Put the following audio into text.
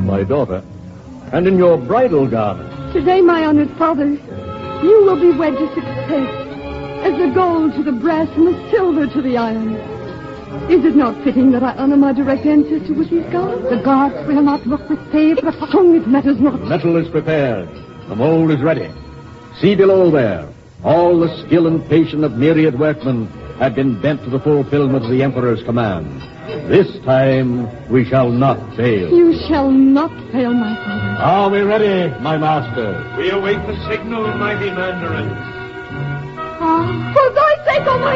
my daughter, and in your bridal garment. Today, my honored father, you will be wed to success, as the gold to the brass and the silver to the iron. Is it not fitting that I honor my direct ancestor with these garments? The gods will not look with favor upon it matters not. The metal is prepared. The mold is ready. See below there. All the skill and patience of myriad workmen have been bent to the fulfillment of the Emperor's command. This time we shall not fail. You shall not fail, my father. Are we ready, my master? We await the signal, mighty Mandarin. For thy sake, O my